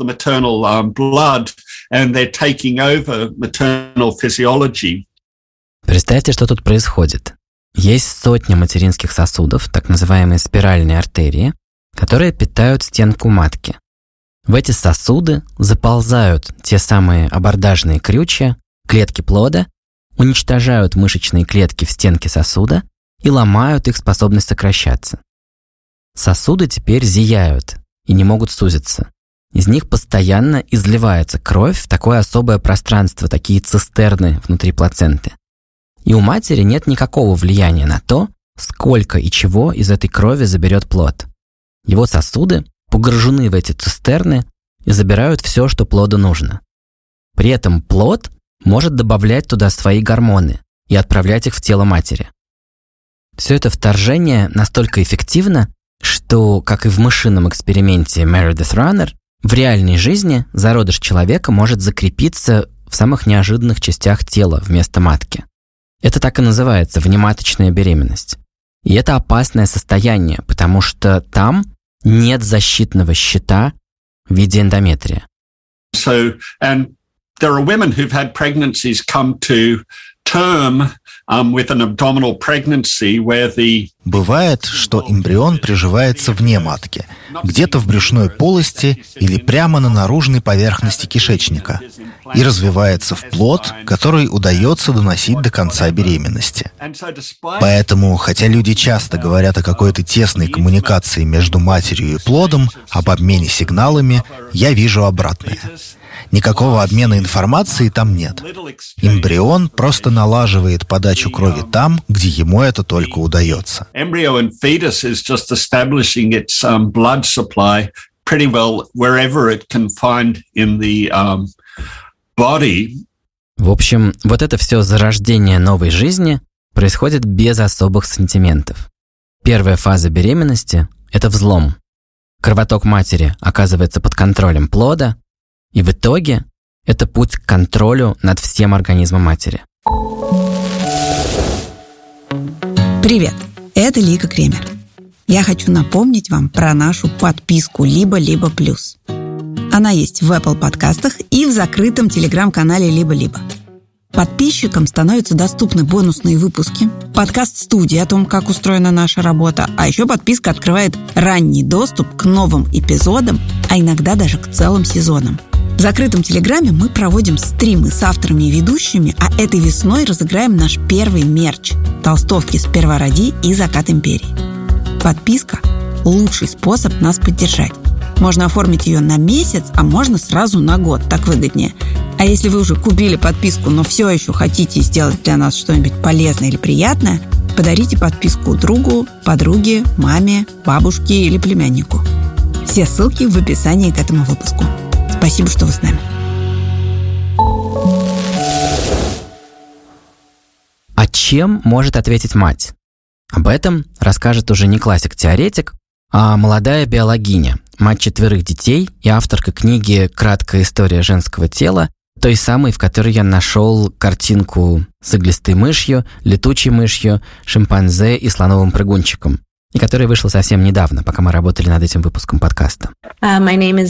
Представьте, что тут происходит. Есть сотни материнских сосудов, так называемые спиральные артерии, которые питают стенку матки. В эти сосуды заползают те самые абордажные крючья, клетки плода, уничтожают мышечные клетки в стенке сосуда и ломают их способность сокращаться. Сосуды теперь зияют и не могут сузиться. Из них постоянно изливается кровь в такое особое пространство, такие цистерны внутри плаценты. И у матери нет никакого влияния на то, сколько и чего из этой крови заберет плод. Его сосуды погружены в эти цистерны и забирают все, что плоду нужно. При этом плод может добавлять туда свои гормоны и отправлять их в тело матери. Все это вторжение настолько эффективно, что, как и в мышином эксперименте Meredith Runner, в реальной жизни зародыш человека может закрепиться в самых неожиданных частях тела вместо матки. Это так и называется внематочная беременность. И это опасное состояние, потому что там нет защитного щита в виде эндометрия. So, and there are women who've had pregnancies come to term with an abdominal pregnancy where the... Бывает, что эмбрион приживается вне матки, где-то в брюшной полости или прямо на наружной поверхности кишечника, и развивается в плод, который удается доносить до конца беременности. Поэтому, хотя люди часто говорят о какой-то тесной коммуникации между матерью и плодом, об обмене сигналами, я вижу обратное. Никакого обмена информацией там нет. Эмбрион просто налаживает подачу крови там, где ему это только удается. Embryo and fetus is just establishing its blood supply pretty well wherever it can find in the body. В общем, вот это все зарождение новой жизни происходит без особых сантиментов. Первая фаза беременности – это взлом. Кровоток матери оказывается под контролем плода, и в итоге это путь к контролю над всем организмом матери. Привет, это Лика Кремер. Я хочу напомнить вам про нашу подписку «Либо-либо плюс». Она есть в Apple подкастах и в закрытом телеграм-канале «Либо-либо». Подписчикам становятся доступны бонусные выпуски, подкаст-студии о том, как устроена наша работа, а еще подписка открывает ранний доступ к новым эпизодам, а иногда даже к целым сезонам. В закрытом телеграме мы проводим стримы с авторами и ведущими, а этой весной разыграем наш первый мерч – толстовки «Сперва роди» и «Закат империи». Подписка – лучший способ нас поддержать. Можно оформить ее на месяц, а можно сразу на год, так выгоднее. А если вы уже купили подписку, но все еще хотите сделать для нас что-нибудь полезное или приятное, подарите подписку другу, подруге, маме, бабушке или племяннику. Все ссылки в описании к этому выпуску. Спасибо, что вы с нами. А чем может ответить мать? Об этом расскажет уже не классик-теоретик, а молодая биологиня, мать 4 детей и авторка книги «Краткая история женского тела», той самой, в которой я нашел картинку с иглистой мышью, летучей мышью, шимпанзе и слоновым прыгунчиком, и которая вышла совсем недавно, пока мы работали над этим выпуском подкаста. Меня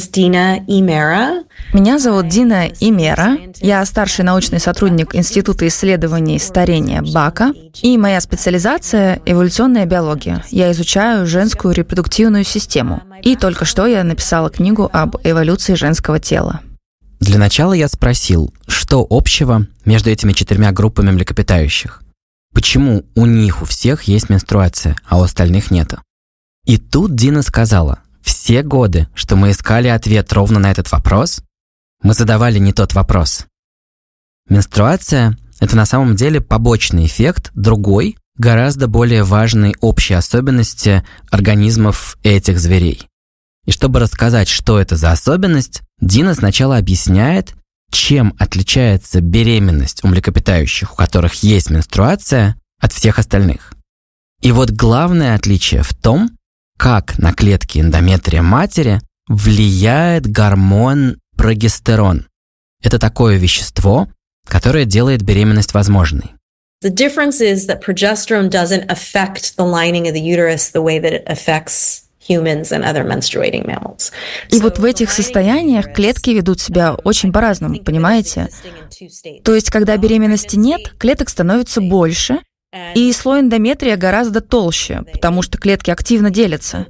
зовут Дина Имера. Я старший научный сотрудник Института исследований старения Бака, и моя специализация – эволюционная биология. Я изучаю женскую репродуктивную систему. И только что я написала книгу об эволюции женского тела. Для начала я спросил, что общего между этими 4 группами млекопитающих? Почему у них у всех есть менструация, а у остальных нет? И тут Дина сказала, все годы, что мы искали ответ ровно на этот вопрос, мы задавали не тот вопрос. Менструация – это на самом деле побочный эффект другой, гораздо более важной общей особенности организмов этих зверей. И чтобы рассказать, что это за особенность, Дина сначала объясняет, чем отличается беременность у млекопитающих, у которых есть менструация, от всех остальных. И вот главное отличие в том, как на клетки эндометрия матери влияет гормон прогестерон. Это такое вещество, которое делает беременность возможной. The difference is that progesterone doesn't affect the lining of the uterus the way that it affects humans and other menstruating mammals. И вот в этих состояниях клетки ведут себя очень по-разному, понимаете? То есть, когда беременности нет, клеток становится больше, и слой эндометрия гораздо толще, потому что клетки активно делятся.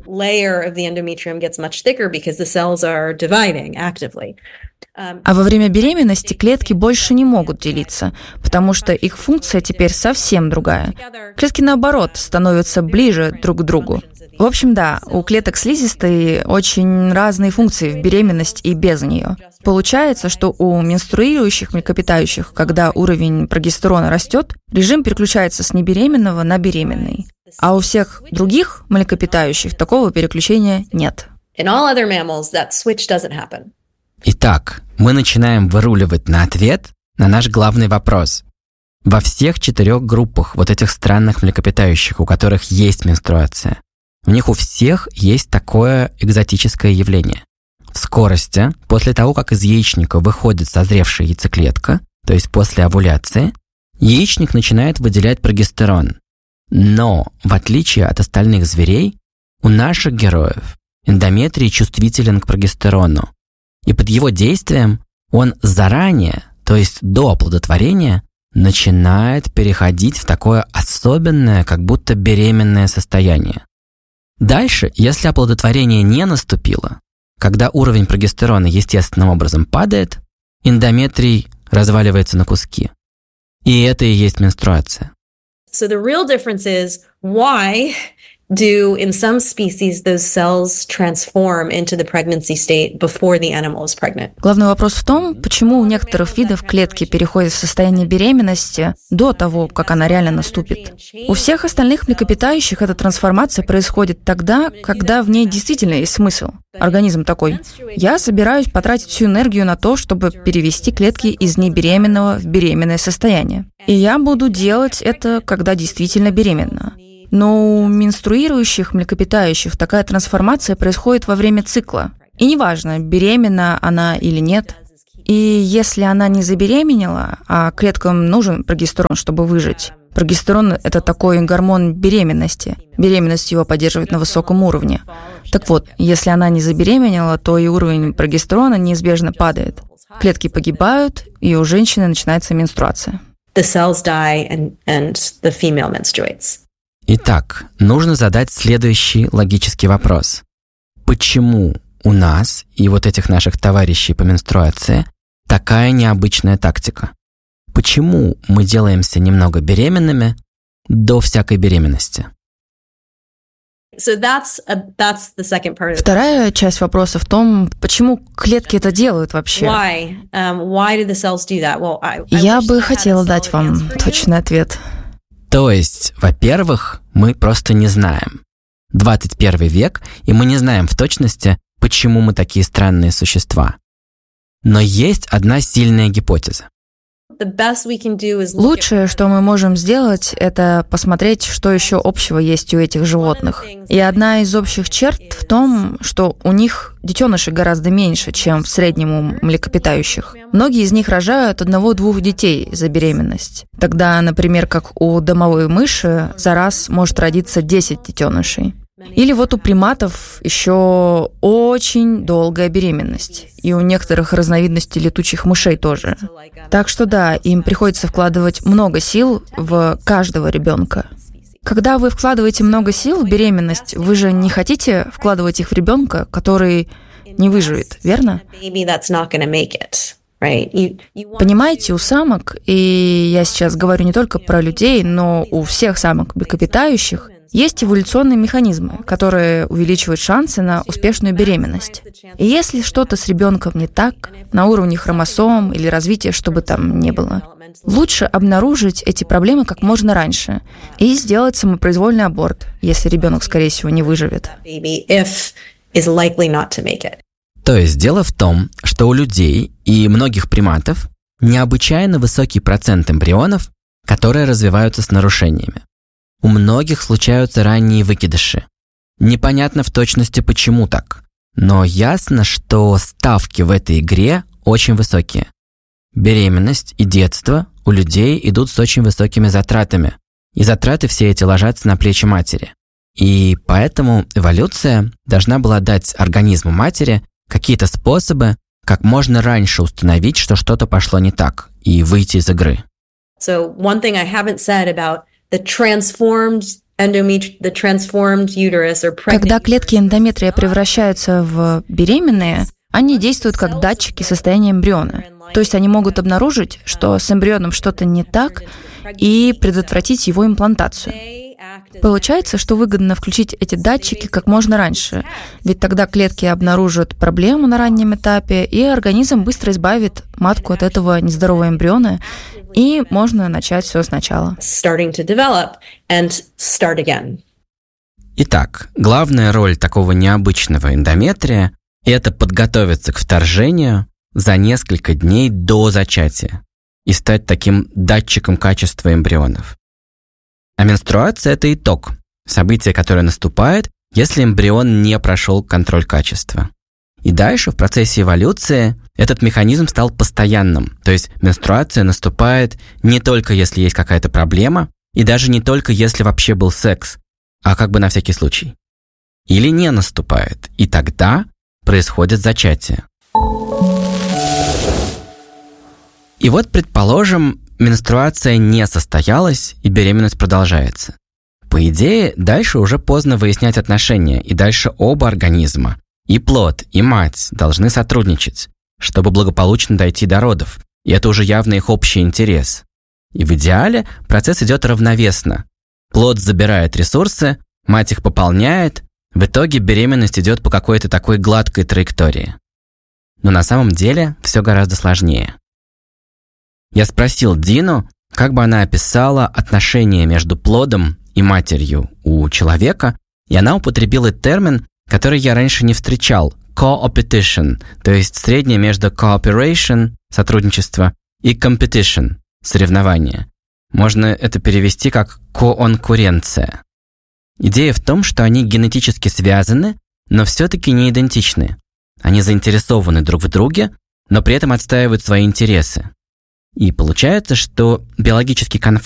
А во время беременности клетки больше не могут делиться, потому что их функция теперь совсем другая. Клетки, наоборот, становятся ближе друг к другу. В общем, да, у клеток слизистой очень разные функции в беременность и без нее. Получается, что у менструирующих млекопитающих, когда уровень прогестерона растет, режим переключается с небеременного на беременный. А у всех других млекопитающих такого переключения нет. Итак, мы начинаем выруливать на ответ на наш главный вопрос. Во всех 4 группах вот этих странных млекопитающих, у которых есть менструация, у них у всех есть такое экзотическое явление. В скорости, после того, как из яичника выходит созревшая яйцеклетка, то есть после овуляции, яичник начинает выделять прогестерон. Но, в отличие от остальных зверей, у наших героев эндометрий чувствителен к прогестерону. И под его действием он заранее, то есть до оплодотворения, начинает переходить в такое особенное, как будто беременное состояние. Дальше, если оплодотворение не наступило, когда уровень прогестерона естественным образом падает, эндометрий разваливается на куски. И это и есть менструация. So the real difference is why do in some species those cells transform into the pregnancy state before the animal is pregnant? Главный вопрос в том, почему у некоторых видов клетки переходят в состояние беременности до того, как она реально наступит. У всех остальных млекопитающих эта трансформация происходит тогда, когда в ней действительно есть смысл. Организм такой: я собираюсь потратить всю энергию на то, чтобы перевести клетки из небеременного в беременное состояние. И я буду делать это, когда действительно беременна. Но у менструирующих млекопитающих такая трансформация происходит во время цикла. И неважно, беременна она или нет. И если она не забеременела, а клеткам нужен прогестерон, чтобы выжить. Прогестерон – это такой гормон беременности. Беременность его поддерживает на высоком уровне. Так вот, если она не забеременела, то и уровень прогестерона неизбежно падает. Клетки погибают, и у женщины начинается менструация. The cells die and the female menstruates. Итак, нужно задать следующий логический вопрос. Почему у нас и вот этих наших товарищей по менструации такая необычная тактика? Почему мы делаемся немного беременными до всякой беременности? Вторая часть вопроса в том, почему клетки это делают вообще. Я бы хотела дать вам точный ответ. То есть, во-первых, мы просто не знаем. 21 век, и мы не знаем в точности, почему мы такие странные существа. Но есть одна сильная гипотеза. Лучшее, что мы можем сделать, это посмотреть, что еще общего есть у этих животных. И одна из общих черт в том, что у них детенышей гораздо меньше, чем в среднем у млекопитающих. Многие из них рожают 1-2 детей за беременность. Тогда, например, как у домовой мыши, за раз может родиться 10 детенышей. Или вот у приматов еще очень долгая беременность. И у некоторых разновидностей летучих мышей тоже. Так что да, им приходится вкладывать много сил в каждого ребенка. Когда вы вкладываете много сил в беременность, вы же не хотите вкладывать их в ребенка, который не выживет, верно? Понимаете, у самок, и я сейчас говорю не только про людей, но у всех самок млекопитающих, есть эволюционные механизмы, которые увеличивают шансы на успешную беременность. И если что-то с ребенком не так, на уровне хромосом или развития, что бы там ни было, лучше обнаружить эти проблемы как можно раньше и сделать самопроизвольный аборт, если ребенок, скорее всего, не выживет. То есть дело в том, что у людей и многих приматов необычайно высокий процент эмбрионов, которые развиваются с нарушениями. У многих случаются ранние выкидыши. Непонятно в точности, почему так, но ясно, что ставки в этой игре очень высокие. Беременность и детство у людей идут с очень высокими затратами, и затраты все эти ложатся на плечи матери. И поэтому эволюция должна была дать организму матери какие-то способы, как можно раньше установить, что что-то пошло не так, и выйти из игры. Когда клетки эндометрия превращаются в беременные, они действуют как датчики состояния эмбриона. То есть они могут обнаружить, что с эмбрионом что-то не так, и предотвратить его имплантацию. Получается, что выгодно включить эти датчики как можно раньше, ведь тогда клетки обнаружат проблему на раннем этапе, и организм быстро избавит матку от этого нездорового эмбриона, и можно начать все сначала. Итак, главная роль такого необычного эндометрия – это подготовиться к вторжению за несколько дней до зачатия и стать таким датчиком качества эмбрионов. А менструация – это итог, событие, которое наступает, если эмбрион не прошел контроль качества. И дальше в процессе эволюции этот механизм стал постоянным, то есть менструация наступает не только если есть какая-то проблема, и даже не только если вообще был секс, а как бы на всякий случай. Или не наступает, и тогда происходит зачатие. И вот, предположим, менструация не состоялась, и беременность продолжается. По идее, дальше уже поздно выяснять отношения, и дальше оба организма, и плод, и мать, должны сотрудничать, чтобы благополучно дойти до родов. И это уже явно их общий интерес. И в идеале процесс идет равновесно. Плод забирает ресурсы, мать их пополняет, в итоге беременность идет по какой-то такой гладкой траектории. Но на самом деле все гораздо сложнее. Я спросил Дину, как бы она описала отношения между плодом и матерью у человека, и она употребила термин, который я раньше не встречал – co-opetition, то есть среднее между cooperation – сотрудничество и competition – соревнование. Можно это перевести как конкуренция. Идея в том, что они генетически связаны, но все-таки не идентичны. Они заинтересованы друг в друге, но при этом отстаивают свои интересы. И получается, что биологический конфликт